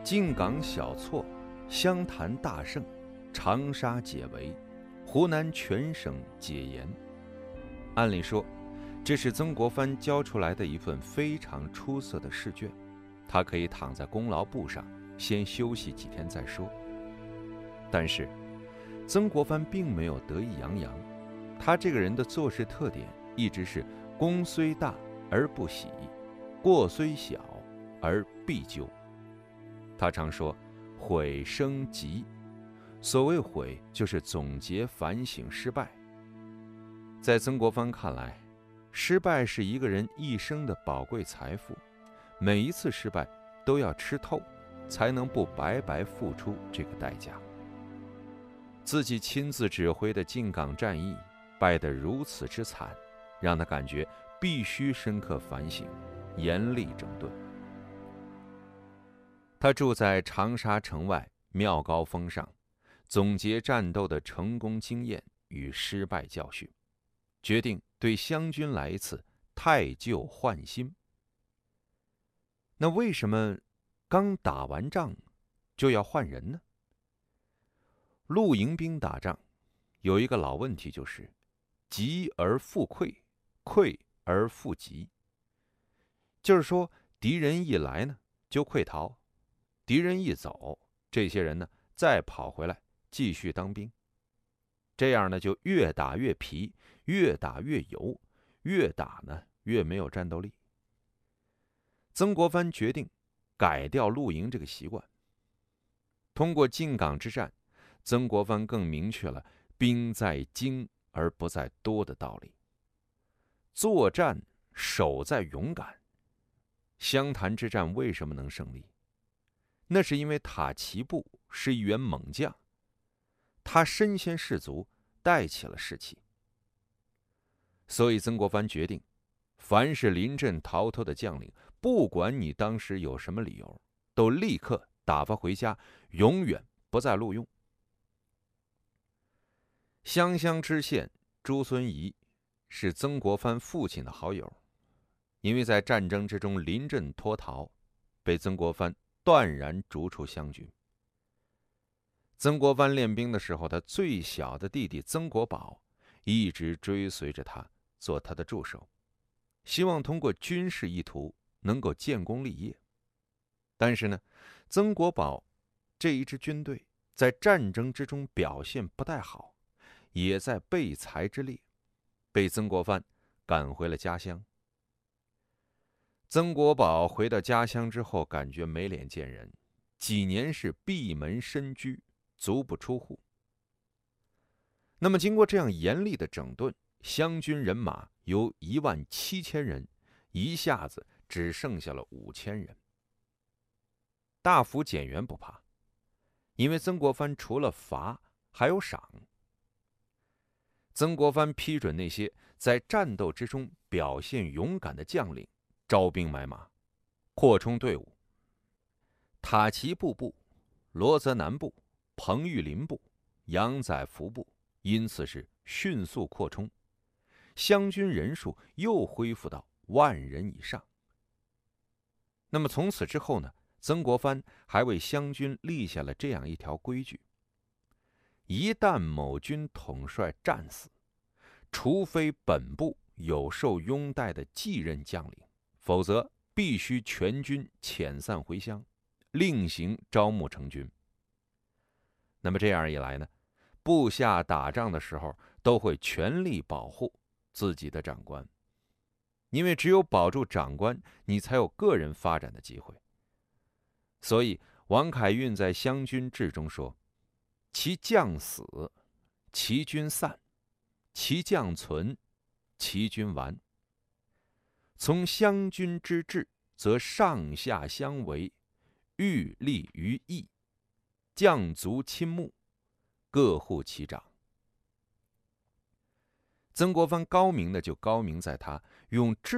靖港小挫，湘潭大胜，长沙解围，湖南全省解严。按理说，这是曾国藩交出来的一份非常出色的试卷，他可以躺在功劳簿上，先休息几天再说。但是，曾国藩并没有得意洋洋，他这个人的做事特点一直是功虽大而不喜，过虽小而必究。他常说悔生吉，所谓悔就是总结反省失败。在曾国藩看来，失败是一个人一生的宝贵财富，每一次失败都要吃透，才能不白白付出这个代价。自己亲自指挥的靖港战役败得如此之惨，让他感觉必须深刻反省，严厉整顿。他住在长沙城外妙高峰上，总结战斗的成功经验与失败教训，决定对湘军来一次太旧换新。那为什么刚打完仗就要换人呢？陆营兵打仗有一个老问题，就是急而复溃，溃而复急。就是说，敌人一来呢就溃逃，敌人一走，这些人呢再跑回来继续当兵，这样呢就越打越疲，越打越油，越打呢越没有战斗力。曾国藩决定改掉露营这个习惯。通过靖港之战，曾国藩更明确了兵在精而不在多的道理。作战守在勇敢。湘潭之战为什么能胜利？那是因为塔奇布是一员猛将，他身先士卒，带起了士气。所以曾国藩决定，凡是临阵逃脱的将领，不管你当时有什么理由，都立刻打发回家，永远不再录用。湘乡知县朱孙仪是曾国藩父亲的好友，因为在战争之中临阵脱逃，被曾国藩断然逐出湘军。曾国藩练兵的时候，他最小的弟弟曾国宝一直追随着他，做他的助手，希望通过军事意图能够建功立业。但是呢，曾国宝这一支军队在战争之中表现不太好，也在备才之列，被曾国藩赶回了家乡。曾国宝回到家乡之后，感觉没脸见人，几年是闭门深居，足不出户。那么经过这样严厉的整顿，湘军人马由17000人一下子只剩下了5000人。大幅减员不怕，因为曾国藩除了罚还有赏。曾国藩批准那些在战斗之中表现勇敢的将领招兵买马，扩充队伍。塔奇布部、罗泽南部、彭玉麟部、杨载福部因此是迅速扩充，湘军人数又恢复到10000人以上。那么从此之后呢，曾国藩还为湘军立下了这样一条规矩：一旦某军统帅战死，除非本部有受拥戴的继任将领，否则必须全军遣散回乡，另行招募成军。那么这样一来呢，部下打仗的时候都会全力保护自己的长官，因为只有保住长官，你才有个人发展的机会。所以王凯运在湘军志中说：其将死，其军散；其将存，其军完。从湘军之志，则上下相为，欲立于义，将卒亲睦，各护其长。曾国藩高明的就高明在他用智